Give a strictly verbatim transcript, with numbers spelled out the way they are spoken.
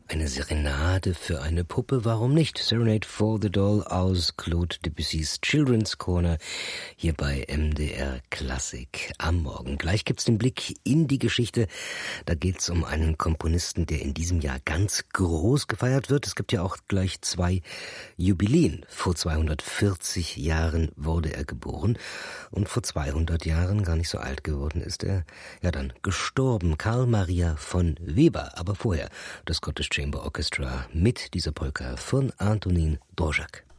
Eine Serenade für eine Puppe, warum nicht? Serenade for the Doll aus Claude Debussys Children's Corner hier bei M D R Klassik am Morgen. Gleich gibt's den Blick in die Geschichte. Da geht's um einen Komponisten, der in diesem Jahr ganz groß gefeiert wird. Es gibt ja auch gleich zwei Jubiläen. Vor zweihundertvierzig Jahren wurde er geboren und vor zweihundert Jahren, gar nicht so alt geworden, ist er ja dann gestorben. Karl Maria von Weber, aber vorher das Scottish Chamber Orchestra mit dieser Polka von Antonín Dvořák.